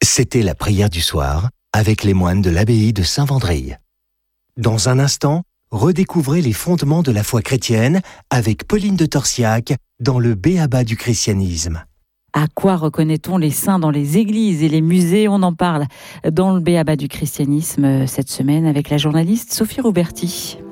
C'était la prière du soir avec les moines de l'abbaye de Saint-Vendrille. Dans un instant, redécouvrez les fondements de la foi chrétienne avec Pauline de Torsiac dans le B.A.B.A. du christianisme. À quoi reconnaît-on les saints dans les églises et les musées ? On en parle dans le B.A.B.A. du christianisme cette semaine avec la journaliste Sophie Roberti.